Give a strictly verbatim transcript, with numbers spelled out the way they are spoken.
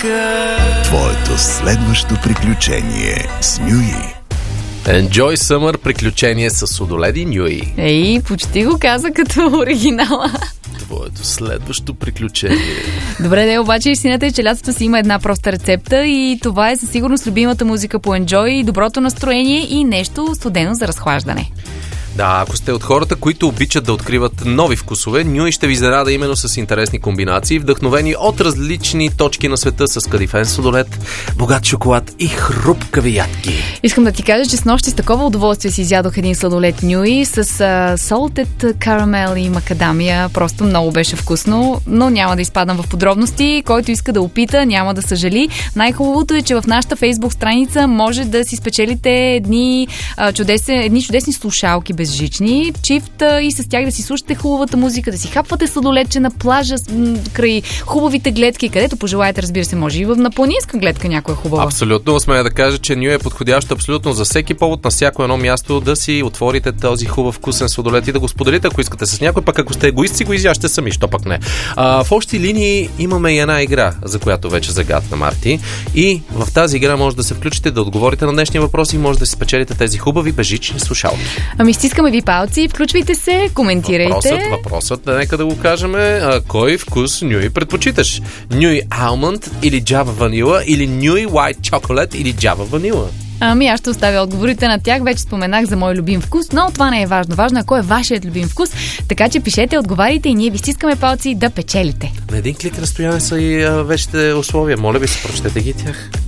Твоето следващо приключение с Нюи. Enjoy Summer, приключение с Сладоледи Нюи. Ей, почти го каза като оригинала. Твоето следващо приключение. Добре, де, обаче истината е, че лятото си има една проста рецепта и това е със сигурност любимата музика по Enjoy, доброто настроение и нещо студено за разхлаждане. Да, ако сте от хората, които обичат да откриват нови вкусове, Нюи ще ви изненада именно с интересни комбинации, вдъхновени от различни точки на света с кадифен сладолед, богат шоколад и хрупкави ядки. Искам да ти кажа, че снощи с такова удоволствие си изядох един сладолед Нюи с uh, salted caramel и макадамия. Просто много беше вкусно, но няма да изпадам в подробности. Който иска да опита, няма да съжали. Най-хубавото е, че в нашата фейсбук страница може да си спечелите едни, uh, чудесни, едни чудесни слушалки без жични, чифт и с тях да си слушате хубавата музика, да си хапвате сладоледче на плажа м- край хубавите гледки, където пожелаете, разбира се, може и на планинска гледка някоя хубава. Абсолютно, смея да кажа, че Нюи е подходящо абсолютно за всеки повод, на всяко едно място да си отворите този хубав вкусен сладолед и да го споделите, ако искате с някой, пък ако сте егоисти, го изяжте сами, що пък не. А, в общи линии имаме и една игра, за която вече загадна Марти, и в тази игра може да се включите, да отговорите на днешния въпрос и може да си спечелите тези хубави безжични слушалки. Ами стискаме ви палци, включвайте се, коментирайте. Въпросът, въпросът, да нека да го кажем, а, кой вкус Нюи предпочиташ? Нюи Алмонд или Java Vanilla или Нюи White Chocolate или Java Vanilla? Ами аз ще оставя отговорите на тях. Вече споменах за мой любим вкус, но това не е важно. Важно е кой е вашият любим вкус. Така че пишете, отговаряйте и ние ви стискаме палци да печелите. На един клик разстояние са и а, вече условия. Моля ви се, прочетете ги тях.